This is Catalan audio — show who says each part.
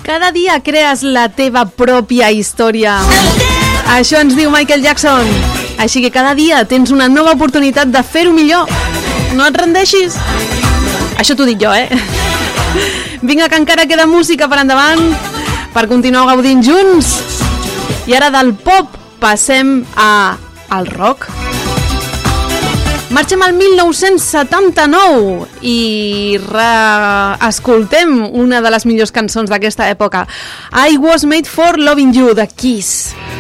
Speaker 1: Cada dia crees la teva pròpia història. Això ens diu Michael Jackson. Així que cada dia tens una nova oportunitat de fer-ho millor. No et rendeixis. Això t'ho dic jo, Vinga, que encara queda música per endavant per continuar gaudint junts. I ara del pop passem al rock. Marxem al 1979 i escoltem una de les millors cançons d'aquesta època. I Was Made for Loving You, de Kiss.